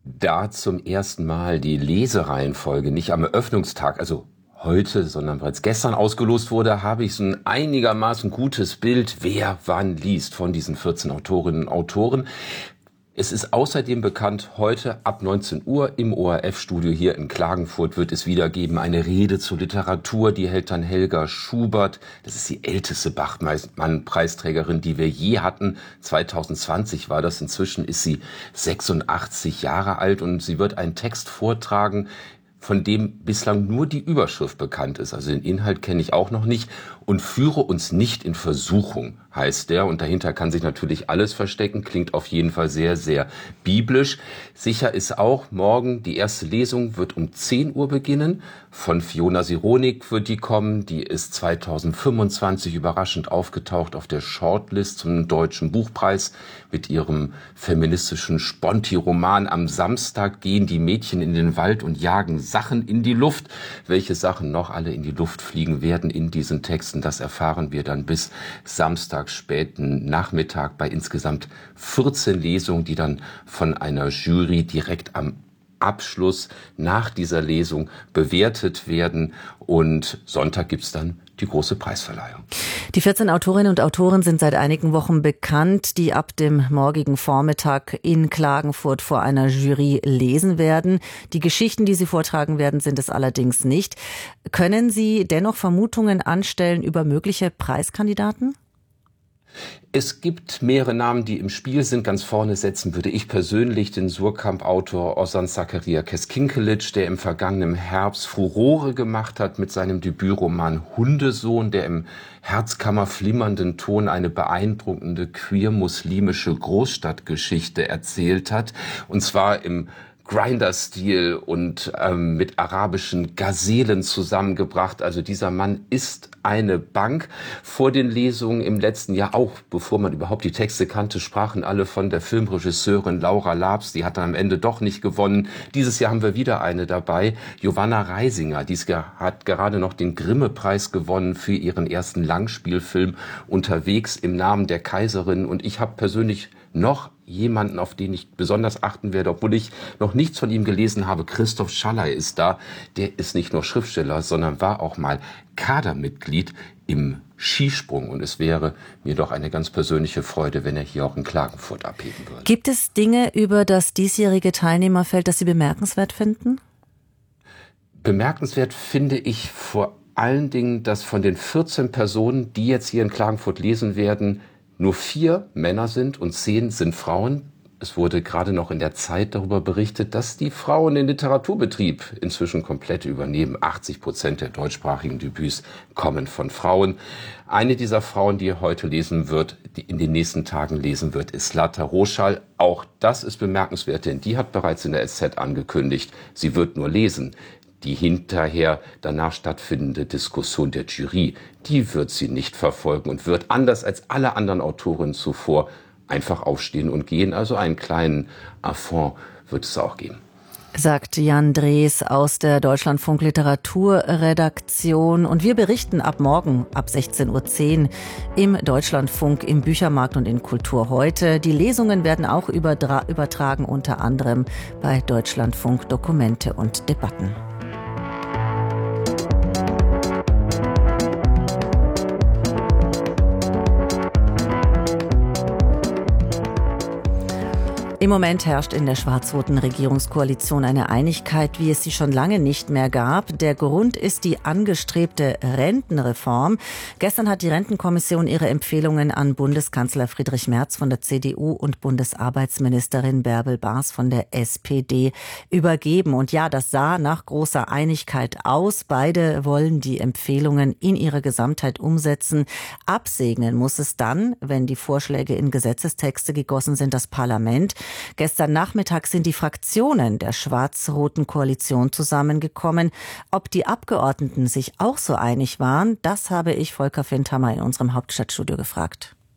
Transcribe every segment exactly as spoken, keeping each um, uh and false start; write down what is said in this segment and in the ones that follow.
Da zum ersten Mal die Lesereihenfolge nicht am Eröffnungstag, also heute, sondern bereits gestern ausgelost wurde, habe ich so ein einigermaßen gutes Bild, wer wann liest von diesen vierzehn Autorinnen und Autoren. Es ist außerdem bekannt, heute ab neunzehn Uhr im O R F-Studio hier in Klagenfurt wird es wieder geben, eine Rede zur Literatur, die hält dann Helga Schubert. Das ist die älteste Bachmann-Preisträgerin, die wir je hatten. zwanzig zwanzig war das, inzwischen ist sie sechsundachtzig Jahre alt und sie wird einen Text vortragen, von dem bislang nur die Überschrift bekannt ist. Also den Inhalt kenne ich auch noch nicht. Und führe uns nicht in Versuchung, heißt der. Und dahinter kann sich natürlich alles verstecken. Klingt auf jeden Fall sehr, sehr biblisch. Sicher ist auch, morgen die erste Lesung wird um zehn Uhr beginnen. Von Fiona Sironik wird die kommen. Die ist zweitausendfünfundzwanzig überraschend aufgetaucht auf der Shortlist zum Deutschen Buchpreis mit ihrem feministischen Sponti-Roman. Am Samstag gehen die Mädchen in den Wald und jagen Sachen in die Luft. Welche Sachen noch alle in die Luft fliegen werden in diesen Texten, das erfahren wir dann bis Samstag späten Nachmittag bei insgesamt vierzehn Lesungen, die dann von einer Jury direkt am Abschluss nach dieser Lesung bewertet werden. Und Sonntag gibt's dann die große Preisverleihung. Die vierzehn Autorinnen und Autoren sind seit einigen Wochen bekannt, die ab dem morgigen Vormittag in Klagenfurt vor einer Jury lesen werden. Die Geschichten, die sie vortragen werden, sind es allerdings nicht. Können Sie dennoch Vermutungen anstellen über mögliche Preiskandidaten? Es gibt mehrere Namen, die im Spiel sind. Ganz vorne setzen würde ich persönlich den Surkamp-Autor Ozan Zakaria Keskinkelic, der im vergangenen Herbst Furore gemacht hat mit seinem Debütroman Hundesohn, der im herzkammerflimmernden Ton eine beeindruckende queer-muslimische Großstadtgeschichte erzählt hat. Und zwar im Grinder-Stil und ähm, mit arabischen Gazelen zusammengebracht. Also dieser Mann ist eine Bank. Vor den Lesungen im letzten Jahr, auch bevor man überhaupt die Texte kannte, sprachen alle von der Filmregisseurin Laura Labs. Die hat dann am Ende doch nicht gewonnen. Dieses Jahr haben wir wieder eine dabei, Giovanna Reisinger. Die hat gerade noch den Grimme-Preis gewonnen für ihren ersten Langspielfilm Unterwegs im Namen der Kaiserin. Und ich habe persönlich noch jemanden, auf den ich besonders achten werde, obwohl ich noch nichts von ihm gelesen habe. Christoph Schallei ist da. Der ist nicht nur Schriftsteller, sondern war auch mal Kadermitglied im Skisprung. Und es wäre mir doch eine ganz persönliche Freude, wenn er hier auch in Klagenfurt abheben würde. Gibt es Dinge über das diesjährige Teilnehmerfeld, das Sie bemerkenswert finden? Bemerkenswert finde ich vor allen Dingen, dass von den vierzehn Personen, die jetzt hier in Klagenfurt lesen werden, nur vier Männer sind und zehn sind Frauen. Es wurde gerade noch in der Zeit darüber berichtet, dass die Frauen den Literaturbetrieb inzwischen komplett übernehmen. achtzig Prozent der deutschsprachigen Debüts kommen von Frauen. Eine dieser Frauen, die heute lesen wird, die in den nächsten Tagen lesen wird, ist Zlata Roschal. Auch das ist bemerkenswert, denn die hat bereits in der S Z angekündigt, sie wird nur lesen. Die hinterher danach stattfindende Diskussion der Jury, die wird sie nicht verfolgen und wird anders als alle anderen Autorinnen zuvor einfach aufstehen und gehen. Also einen kleinen Affront wird es auch geben. Sagt Jan Drees aus der Deutschlandfunk Literaturredaktion. Und wir berichten ab morgen ab sechzehn Uhr zehn im Deutschlandfunk, im Büchermarkt und in Kultur heute. Die Lesungen werden auch übertragen, unter anderem bei Deutschlandfunk Dokumente und Debatten. Im Moment herrscht in der schwarz-roten Regierungskoalition eine Einigkeit, wie es sie schon lange nicht mehr gab. Der Grund ist die angestrebte Rentenreform. Gestern hat die Rentenkommission ihre Empfehlungen an Bundeskanzler Friedrich Merz von der C D U und Bundesarbeitsministerin Bärbel Baas von der S P D übergeben. Und ja, das sah nach großer Einigkeit aus. Beide wollen die Empfehlungen in ihrer Gesamtheit umsetzen. Absegnen muss es dann, wenn die Vorschläge in Gesetzestexte gegossen sind, das Parlament. Gestern Nachmittag sind die Fraktionen der schwarz-roten Koalition zusammengekommen. Ob die Abgeordneten sich auch so einig waren, das habe ich Volker Findhammer in unserem Hauptstadtstudio gefragt.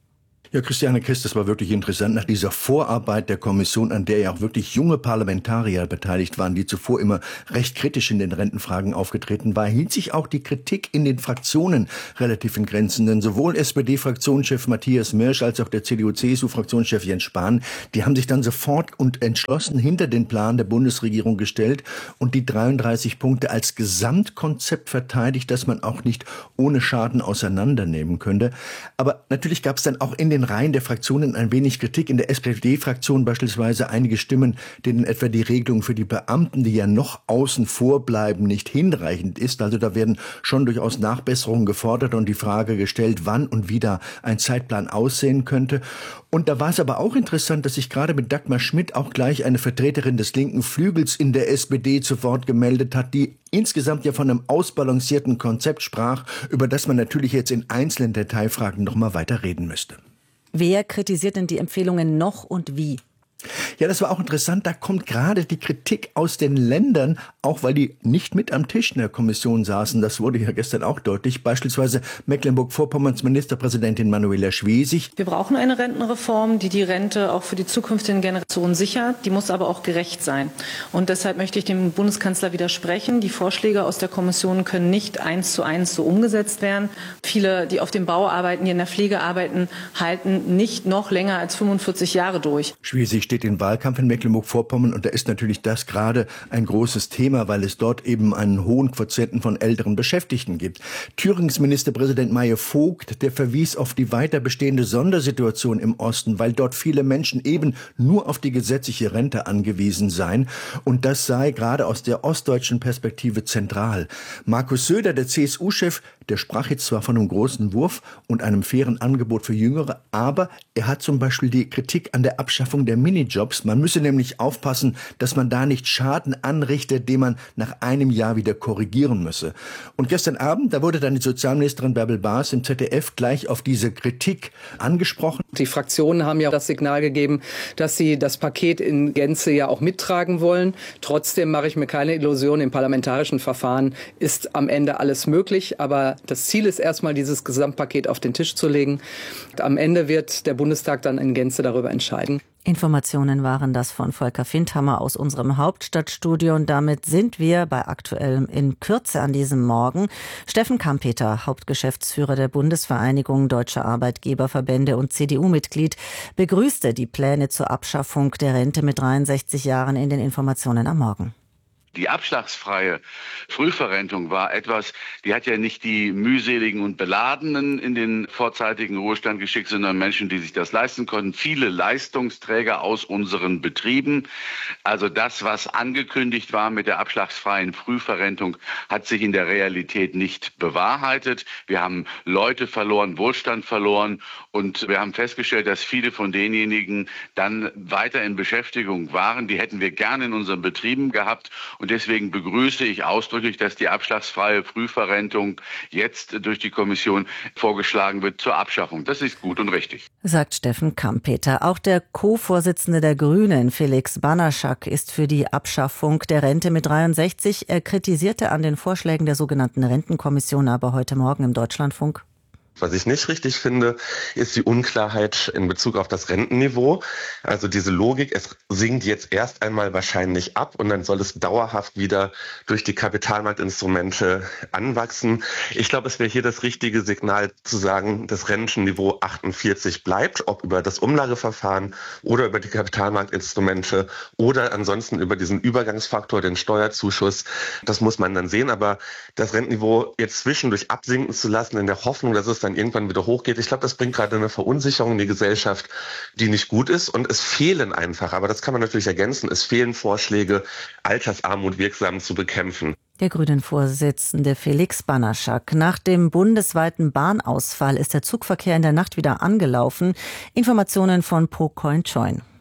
Ja, Christiane Christ, das war wirklich interessant. Nach dieser Vorarbeit der Kommission, an der ja auch wirklich junge Parlamentarier beteiligt waren, die zuvor immer recht kritisch in den Rentenfragen aufgetreten war, hielt sich auch die Kritik in den Fraktionen relativ in Grenzen. Denn sowohl S P D-Fraktionschef Matthias Mirsch als auch der C D U-C S U-Fraktionschef Jens Spahn, die haben sich dann sofort und entschlossen hinter den Plan der Bundesregierung gestellt und die dreiunddreißig Punkte als Gesamtkonzept verteidigt, das man auch nicht ohne Schaden auseinandernehmen könnte. Aber natürlich gab es dann auch in den Reihen der Fraktionen ein wenig Kritik. In der S P D-Fraktion beispielsweise einige Stimmen, denen etwa die Regelung für die Beamten, die ja noch außen vor bleiben, nicht hinreichend ist. Also da werden schon durchaus Nachbesserungen gefordert und die Frage gestellt, wann und wie da ein Zeitplan aussehen könnte. Und da war es aber auch interessant, dass sich gerade mit Dagmar Schmidt auch gleich eine Vertreterin des linken Flügels in der S P D zu Wort gemeldet hat, die insgesamt ja von einem ausbalancierten Konzept sprach, über das man natürlich jetzt in einzelnen Detailfragen noch mal weiter reden müsste. Wer kritisiert denn die Empfehlungen noch und wie? Ja, das war auch interessant. Da kommt gerade die Kritik aus den Ländern, auch weil die nicht mit am Tisch in der Kommission saßen. Das wurde ja gestern auch deutlich. Beispielsweise Mecklenburg-Vorpommerns Ministerpräsidentin Manuela Schwesig. Wir brauchen eine Rentenreform, die die Rente auch für die zukünftigen Generationen sichert. Die muss aber auch gerecht sein. Und deshalb möchte ich dem Bundeskanzler widersprechen. Die Vorschläge aus der Kommission können nicht eins zu eins so umgesetzt werden. Viele, die auf dem Bau arbeiten, die in der Pflege arbeiten, halten nicht noch länger als fünfundvierzig Jahre durch. Schwesig steht im Wahlkampf in Mecklenburg-Vorpommern und da ist natürlich das gerade ein großes Thema, weil es dort eben einen hohen Quotienten von älteren Beschäftigten gibt. Thürings Ministerpräsident Meyer Vogt, der verwies auf die weiter bestehende Sondersituation im Osten, weil dort viele Menschen eben nur auf die gesetzliche Rente angewiesen seien und das sei gerade aus der ostdeutschen Perspektive zentral. Markus Söder, der C S U-Chef, der sprach jetzt zwar von einem großen Wurf und einem fairen Angebot für Jüngere, aber er hat zum Beispiel die Kritik an der Abschaffung der Minijobs. Man müsse nämlich aufpassen, dass man da nicht Schaden anrichtet, den man nach einem Jahr wieder korrigieren müsse. Und gestern Abend, da wurde dann die Sozialministerin Bärbel Baas im Z D F gleich auf diese Kritik angesprochen. Die Fraktionen haben ja das Signal gegeben, dass sie das Paket in Gänze ja auch mittragen wollen. Trotzdem mache ich mir keine Illusion, im parlamentarischen Verfahren ist am Ende alles möglich. Aber das Ziel ist erstmal, dieses Gesamtpaket auf den Tisch zu legen. Am Ende wird der Bundestag dann in Gänze darüber entscheiden. Informationen waren das von Volker Findhammer aus unserem Hauptstadtstudio. Und damit sind wir bei Aktuellem in Kürze an diesem Morgen. Steffen Kampeter, Hauptgeschäftsführer der Bundesvereinigung Deutscher Arbeitgeberverbände und C D U-Mitglied, begrüßte die Pläne zur Abschaffung der Rente mit dreiundsechzig Jahren in den Informationen am Morgen. Die abschlagsfreie Frühverrentung war etwas, die hat ja nicht die mühseligen und Beladenen in den vorzeitigen Ruhestand geschickt, sondern Menschen, die sich das leisten konnten. Viele Leistungsträger aus unseren Betrieben. Also das, was angekündigt war mit der abschlagsfreien Frühverrentung, hat sich in der Realität nicht bewahrheitet. Wir haben Leute verloren, Wohlstand verloren und wir haben festgestellt, dass viele von denjenigen dann weiter in Beschäftigung waren. Die hätten wir gerne in unseren Betrieben gehabt. Und deswegen begrüße ich ausdrücklich, dass die abschlagsfreie Frühverrentung jetzt durch die Kommission vorgeschlagen wird zur Abschaffung. Das ist gut und richtig. Sagt Steffen Kampeter. Auch der Co-Vorsitzende der Grünen, Felix Banaschak, ist für die Abschaffung der Rente mit dreiundsechzig. Er kritisierte an den Vorschlägen der sogenannten Rentenkommission aber heute Morgen im Deutschlandfunk. Was ich nicht richtig finde, ist die Unklarheit in Bezug auf das Rentenniveau. Also diese Logik, es sinkt jetzt erst einmal wahrscheinlich ab und dann soll es dauerhaft wieder durch die Kapitalmarktinstrumente anwachsen. Ich glaube, es wäre hier das richtige Signal zu sagen, das Rentenniveau achtundvierzig bleibt, ob über das Umlageverfahren oder über die Kapitalmarktinstrumente oder ansonsten über diesen Übergangsfaktor, den Steuerzuschuss. Das muss man dann sehen, aber das Rentenniveau jetzt zwischendurch absinken zu lassen in der Hoffnung, dass es dann irgendwann wieder hochgeht. Ich glaube, das bringt gerade eine Verunsicherung in die Gesellschaft, die nicht gut ist. Und es fehlen einfach, aber das kann man natürlich ergänzen, es fehlen Vorschläge, Altersarmut wirksam zu bekämpfen. Der Grünen-Vorsitzende Felix Banaschak. Nach dem bundesweiten Bahnausfall ist der Zugverkehr in der Nacht wieder angelaufen. Informationen von Po Coin Choin.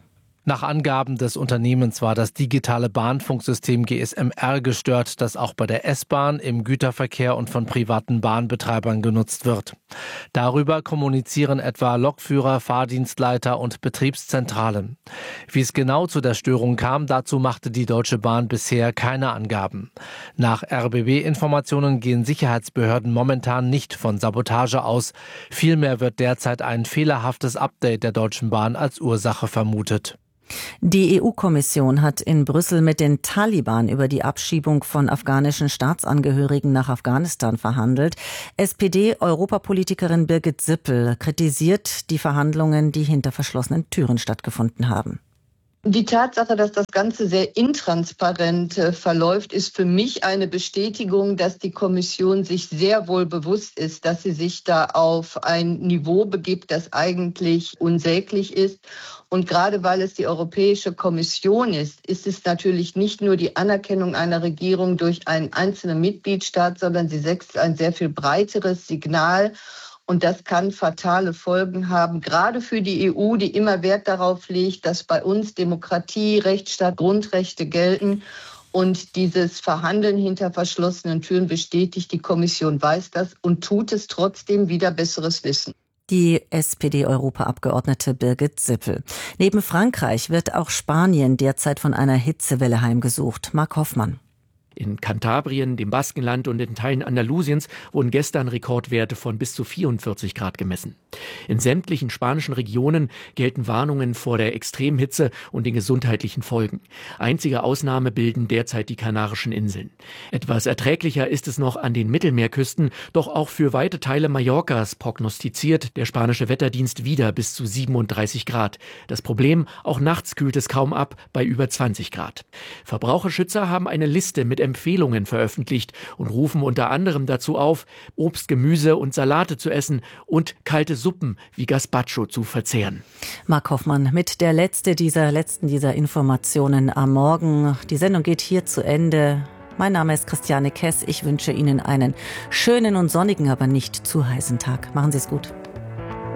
Nach Angaben des Unternehmens war das digitale Bahnfunksystem G S M R gestört, das auch bei der S-Bahn, im Güterverkehr und von privaten Bahnbetreibern genutzt wird. Darüber kommunizieren etwa Lokführer, Fahrdienstleiter und Betriebszentralen. Wie es genau zu der Störung kam, dazu machte die Deutsche Bahn bisher keine Angaben. Nach R B B-Informationen gehen Sicherheitsbehörden momentan nicht von Sabotage aus. Vielmehr wird derzeit ein fehlerhaftes Update der Deutschen Bahn als Ursache vermutet. Die E U-Kommission hat in Brüssel mit den Taliban über die Abschiebung von afghanischen Staatsangehörigen nach Afghanistan verhandelt. S P D-Europapolitikerin Birgit Sippel kritisiert die Verhandlungen, die hinter verschlossenen Türen stattgefunden haben. Die Tatsache, dass das Ganze sehr intransparent äh, verläuft, ist für mich eine Bestätigung, dass die Kommission sich sehr wohl bewusst ist, dass sie sich da auf ein Niveau begibt, das eigentlich unsäglich ist. Und gerade weil es die Europäische Kommission ist, ist es natürlich nicht nur die Anerkennung einer Regierung durch einen einzelnen Mitgliedstaat, sondern sie setzt ein sehr viel breiteres Signal. Und das kann fatale Folgen haben, gerade für die E U, die immer Wert darauf legt, dass bei uns Demokratie, Rechtsstaat, Grundrechte gelten. Und dieses Verhandeln hinter verschlossenen Türen bestätigt, die Kommission weiß das und tut es trotzdem wider besseres Wissen. Die S P D-Europaabgeordnete Birgit Sippel. Neben Frankreich wird auch Spanien derzeit von einer Hitzewelle heimgesucht. Marc Hoffmann. In Kantabrien, dem Baskenland und in Teilen Andalusiens wurden gestern Rekordwerte von bis zu vierundvierzig Grad gemessen. In sämtlichen spanischen Regionen gelten Warnungen vor der Extremhitze und den gesundheitlichen Folgen. Einzige Ausnahme bilden derzeit die Kanarischen Inseln. Etwas erträglicher ist es noch an den Mittelmeerküsten, doch auch für weite Teile Mallorcas prognostiziert der spanische Wetterdienst wieder bis zu siebenunddreißig Grad. Das Problem, auch nachts kühlt es kaum ab bei über zwanzig Grad. Verbraucherschützer haben eine Liste mit Empfehlungen veröffentlicht und rufen unter anderem dazu auf, Obst, Gemüse und Salate zu essen und kalte Suppen wie Gazpacho zu verzehren. Marc Hoffmann mit der letzte dieser letzten dieser Informationen am Morgen. Die Sendung geht hier zu Ende. Mein Name ist Christiane Kess. Ich wünsche Ihnen einen schönen und sonnigen, aber nicht zu heißen Tag. Machen Sie es gut.